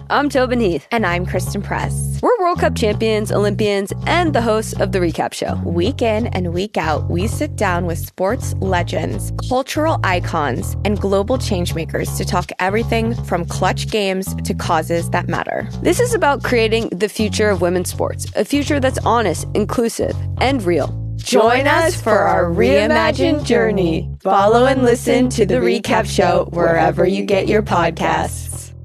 I'm Tobin Heath. And I'm Kristen Press. We're World Cup champions, Olympians, and the hosts of The Recap Show. Week in and week out, we sit down with sports legends, cultural icons, and global changemakers to talk everything from clutch games to causes that matter. This is about creating the future of women's sports, a future that's honest, inclusive, and real. Join us for our reimagined journey. Follow and listen to The Recap Show wherever you get your podcasts.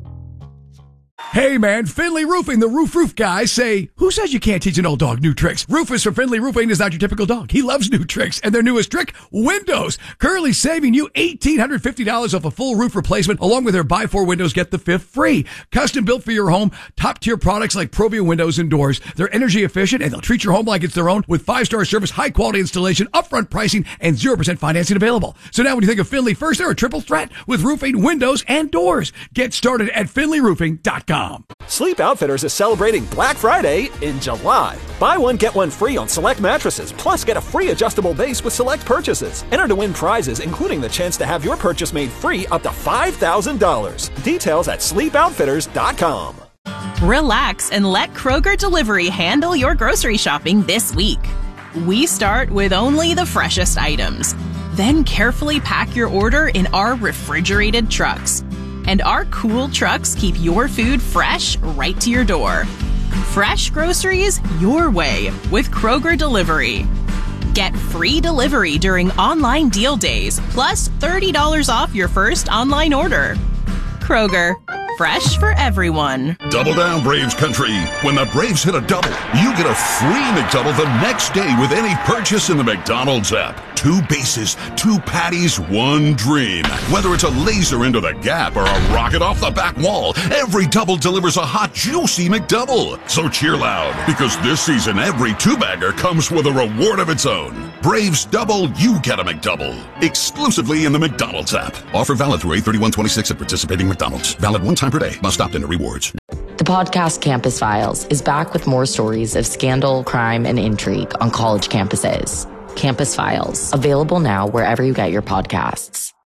Hey man, Finley Roofing, the roof guys say, who says you can't teach an old dog new tricks? Rufus from Finley Roofing is not your typical dog. He loves new tricks, and their newest trick, windows. Currently saving you $1,850 off a full roof replacement, along with their buy 4 windows, get the 5th free. Custom built for your home, top tier products like Provia windows and doors. They're energy efficient, and they'll treat your home like it's their own with 5-star service, high quality installation, upfront pricing, and 0% financing available. So now when you think of Finley first, they're a triple threat with roofing, windows, and doors. Get started at finleyroofing.com. Sleep Outfitters is celebrating Black Friday in July. Buy one, get one free on select mattresses, plus get a free adjustable base with select purchases. Enter to win prizes, including the chance to have your purchase made free up to $5,000. Details at sleepoutfitters.com. Relax and let Kroger Delivery handle your grocery shopping this week. We start with only the freshest items. Then carefully pack your order in our refrigerated trucks. And our cool trucks keep your food fresh right to your door. Fresh groceries your way with Kroger Delivery. Get free delivery during online deal days, plus $30 off your first online order. Kroger, fresh for everyone. Double down, Braves country. When the Braves hit a double, you get a free McDouble the next day with any purchase in the McDonald's app. 2 bases, 2 patties, 1 dream. Whether it's a laser into the gap or a rocket off the back wall, every double delivers a hot, juicy McDouble. So cheer loud, because this season every 2-bagger comes with a reward of its own. Braves double, you get a McDouble. Exclusively in the McDonald's app. Offer valid through 8/31/26 at participating McDonald's. Valid 1 time per day. Must opt into rewards. The podcast Campus Files is back with more stories of scandal, crime, and intrigue on college campuses. Campus Files, available now wherever you get your podcasts.